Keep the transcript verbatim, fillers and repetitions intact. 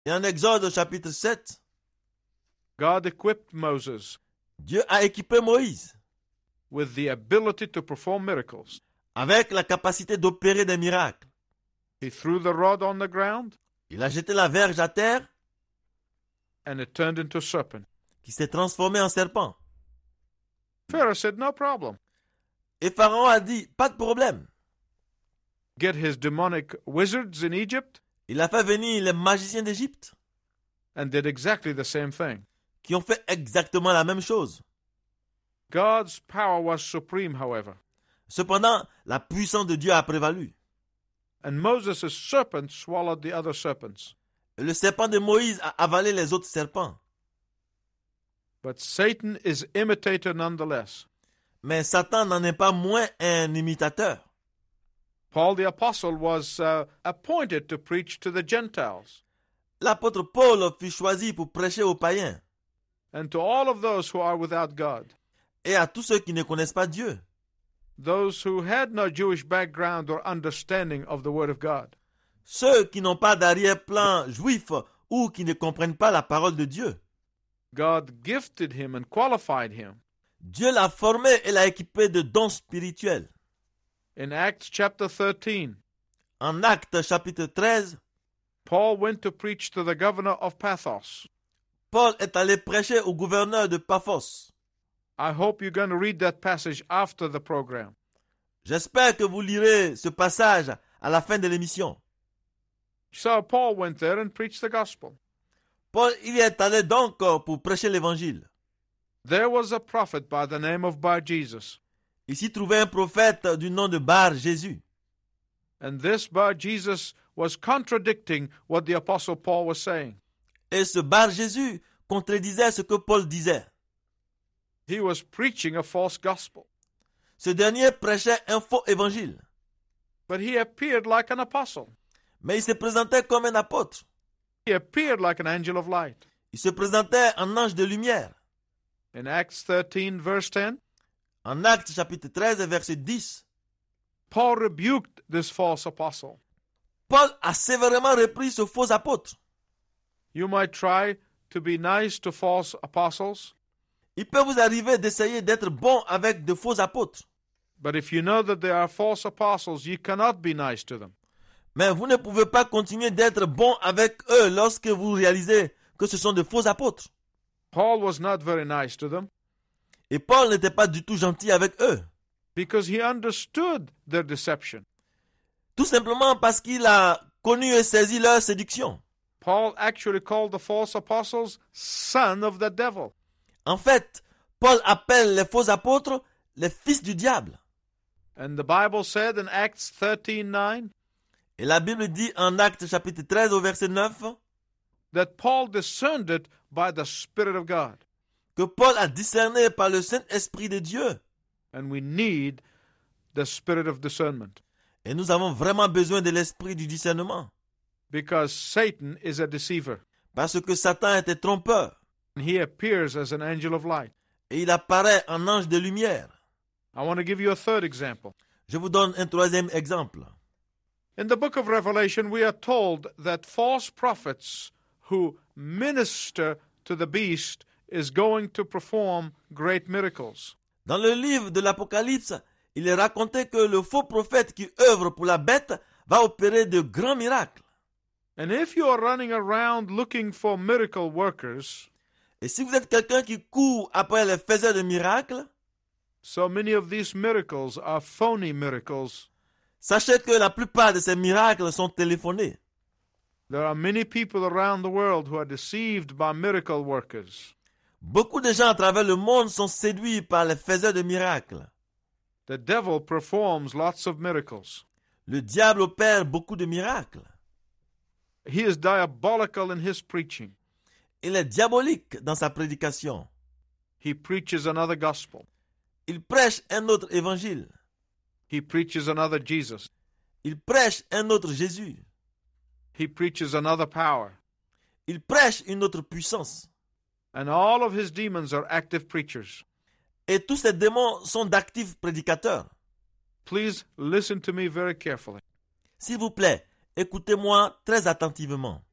Et en Exode chapitre sept, God equipped Moses Dieu a équipé Moïse with the ability to perform miracles. avec la capacité d'opérer des miracles. He threw the rod on the ground Il a jeté la verge à terre and it turned into a serpent. qui s'est transformée en serpent. Pharaoh said, no problem. Et Pharaon a dit, pas de problème. Get his demonic wizards in Egypt Il a fait venir les magiciens d'Égypte and did exactly the same thing. qui ont fait exactement la même chose. God's power was supreme, however, Cependant, la puissance de Dieu a prévalu. and Moses' serpent swallowed the other serpents. Et le serpent de Moïse a avalé les autres serpents. But Satan is imitator nonetheless. Mais Satan n'en est pas moins un imitateur. Paul the apostle was uh, appointed to preach to the Gentiles L'apôtre Paul fut choisi pour prêcher aux païens and to all of those who are without God, et à tous ceux qui ne connaissent pas Dieu, those who had no Jewish background or understanding of the Word of God. ceux qui n'ont pas d'arrière-plan juif ou qui ne comprennent pas la parole de Dieu. God gifted him and qualified him. Dieu l'a formé et l'a équipé de dons spirituels. In Acts chapter thirteen, En Actes chapitre treize, Paul went to preach to the governor of Paphos. Paul est allé prêcher au gouverneur de Paphos. I hope you're going to read that passage after the program. J'espère que vous lirez ce passage à la fin de l'émission. So Paul went there and preached the gospel. Paul y est allé donc pour prêcher l'évangile. There was a prophet by the name of Bar Jesus. Il s'y trouvait un prophète du nom de Bar Jésus. And this Bar Jesus was contradicting what the apostle Paul was saying. Et ce Bar Jésus contredisait ce que Paul disait. He was preaching a false gospel. Ce dernier prêchait un faux évangile. But he appeared like an apostle. Mais il se présentait comme un apôtre. He appeared like an angel of light. Il se présentait en ange de lumière. In Acts thirteen, verse ten, En Actes chapitre treize, verset dix, Paul rebuked this false apostle. Paul a sévèrement repris ce faux apôtre. You might try to be nice to false apostles, Il peut vous arriver d'essayer d'être bon avec de faux apôtres. but if you know that they are false apostles, you cannot be nice to them. Mais vous ne pouvez pas continuer d'être bon avec eux lorsque vous réalisez que ce sont de faux apôtres. Paul was not very nice to them Et Paul n'était pas du tout gentil avec eux. because he understood their deception. Tout simplement parce qu'il a connu et saisi leur séduction. Paul actually called the false apostles son of the devil. En fait, Paul appelle les faux apôtres les fils du diable. And the Bible said in Acts thirteen nine Et la Bible dit en Actes chapitre treize au verset neuf that Paul discerned it by the Spirit of God. que Paul a discerné par le Saint-Esprit de Dieu. And we need the spirit of discernment Et nous avons vraiment besoin de l'esprit du discernement. because Satan is a deceiver. Parce que Satan était trompeur. And he appears as an angel of light. Et il apparaît en ange de lumière. I want to give you a third example. Je vous donne un troisième exemple. In the book of Revelation, we are told that false prophets who minister to the beast is going to perform great miracles. Dans le livre de l'Apocalypse, il est raconté que le faux prophète qui œuvre pour la bête va opérer de grands miracles. And if you are running around looking for miracle workers, Et si vous êtes quelqu'un qui court après les faiseurs de miracles, so many of these miracles are phony miracles. sachez que la plupart de ces miracles sont téléphonés. There are many people around the world who are deceived by miracle workers. Beaucoup de gens à travers le monde sont séduits par les faiseurs de miracles. The devil performs lots of miracles. Le diable opère beaucoup de miracles. He is diabolical in his preaching. Il est diabolique dans sa prédication. He preaches another gospel. Il prêche un autre évangile. He preaches another Jesus. Il prêche un autre Jésus. He preaches another power. Il prêche une autre puissance. And all of his demons are active preachers. Et tous ces démons sont d'actifs prédicateurs. Please listen to me very carefully. S'il vous plaît, écoutez-moi très attentivement.